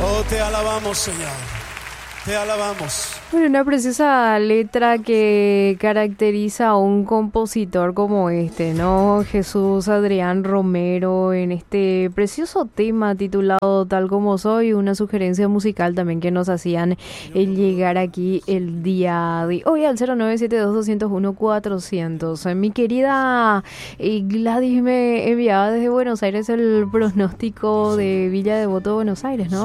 Oh, te alabamos, Señor. Te alabamos. Bueno, una preciosa letra que caracteriza a un compositor como este, ¿no? Jesús Adrián Romero, en este precioso tema titulado Tal Como Soy, una sugerencia musical también que nos hacían llegar aquí el día de hoy al 0972-201-400. Mi querida Gladys me enviaba desde Buenos Aires el pronóstico de Villa Devoto, Buenos Aires, ¿no?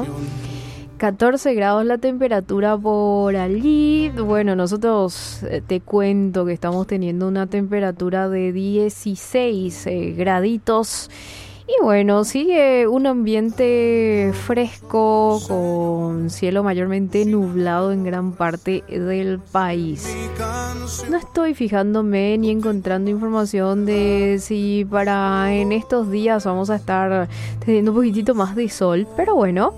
14 grados la temperatura por allí. Bueno, nosotros te cuento que estamos teniendo una temperatura de 16 graditos. Y bueno, sigue un ambiente fresco con cielo mayormente nublado en gran parte del país. No estoy fijándome ni encontrando información de si para en estos días vamos a estar teniendo un poquitito más de sol, pero bueno.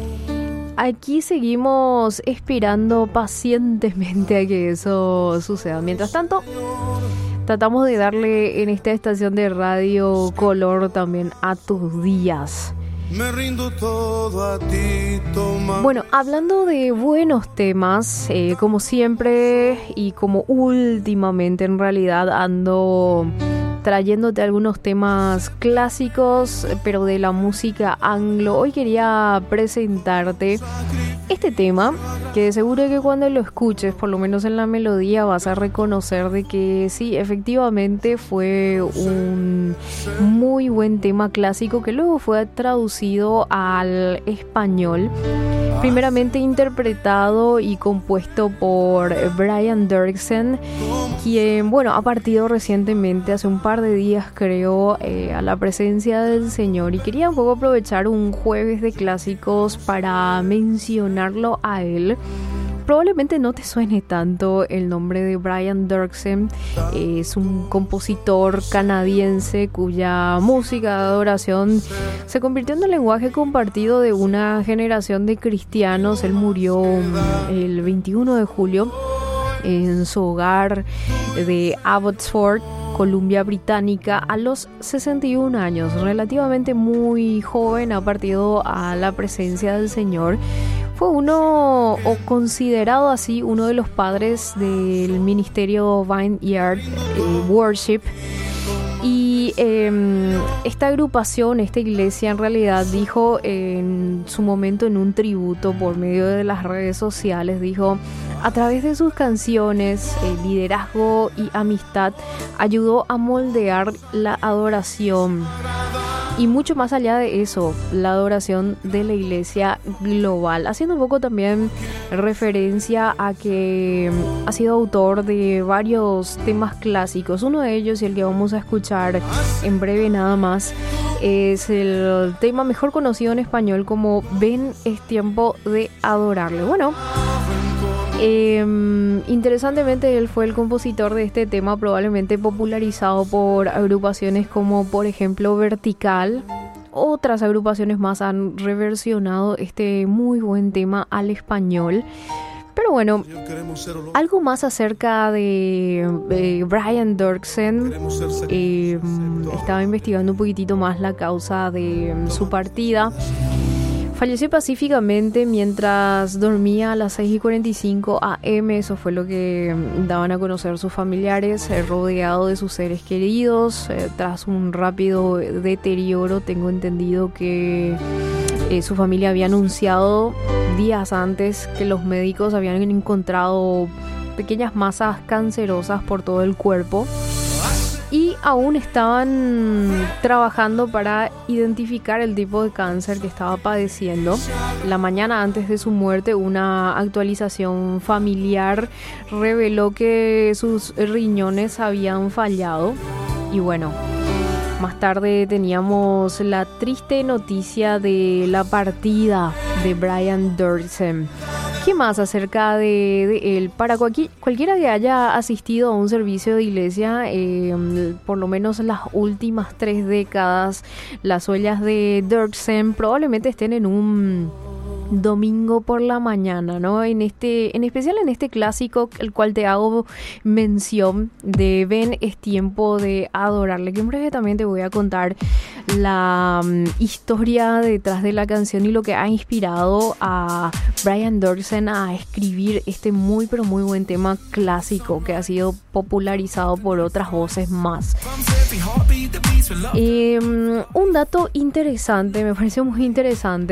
Aquí seguimos esperando pacientemente a que eso suceda. Mientras tanto, tratamos de darle en esta estación de radio color también a tus días. Me rindo todo a ti, toma. Bueno, hablando de buenos temas, como siempre y como últimamente en realidad ando trayéndote algunos temas clásicos, pero de la música anglo. Hoy quería presentarte este tema, que seguro que cuando lo escuches, por lo menos en la melodía, vas a reconocer de que sí, efectivamente fue un muy buen tema clásico que luego fue traducido al español. Primeramente interpretado y compuesto por Brian Doerksen, quien, bueno, ha partido recientemente, hace un par de días creo, a la presencia del Señor. Y quería un poco aprovechar un jueves de clásicos para mencionarlo a él. Probablemente no te suene tanto el nombre de Brian Doerksen. Es un compositor canadiense cuya música de adoración se convirtió en el lenguaje compartido de una generación de cristianos. Él murió el 21 de julio en su hogar de Abbotsford, Columbia Británica, a los 61 años. Relativamente muy joven ha partido a la presencia del Señor. Fue uno, o considerado así, uno de los padres del ministerio Vineyard Worship. Y esta agrupación, esta iglesia en realidad dijo en su momento en un tributo por medio de las redes sociales, dijo: a través de sus canciones, liderazgo y amistad, ayudó a moldear la adoración. Y mucho más allá de eso, la adoración de la iglesia global. Haciendo un poco también referencia a que ha sido autor de varios temas clásicos. Uno de ellos, y el que vamos a escuchar en breve nada más, es el tema mejor conocido en español como Ven, es tiempo de adorarle. Bueno, interesantemente él fue el compositor de este tema, probablemente popularizado por agrupaciones como por ejemplo Vertical. Otras agrupaciones más han reversionado este muy buen tema al español. Pero bueno, algo más acerca de Brian Doerksen. Estaba investigando un poquitito más la causa de su partida. Falleció pacíficamente mientras dormía a las 6:45 AM, eso fue lo que daban a conocer sus familiares, rodeado de sus seres queridos. Tras un rápido deterioro, tengo entendido que su familia había anunciado días antes que los médicos habían encontrado pequeñas masas cancerosas por todo el cuerpo. Y aún estaban trabajando para identificar el tipo de cáncer que estaba padeciendo. La mañana antes de su muerte, una actualización familiar reveló que sus riñones habían fallado. Y bueno, más tarde teníamos la triste noticia de la partida de Brian Doerksen. ¿Qué más acerca de él? Para cualquiera que haya asistido a un servicio de iglesia, por lo menos las últimas 3 décadas, las huellas de Doerksen probablemente estén en un domingo por la mañana, ¿no? En especial en este clásico, el cual te hago mención de Ven, es tiempo de adorarle, que en breve también te voy a contar la historia detrás de la canción y lo que ha inspirado a Brian Doerksen a escribir este muy pero muy buen tema clásico que ha sido popularizado por otras voces más. Un dato interesante, me pareció muy interesante.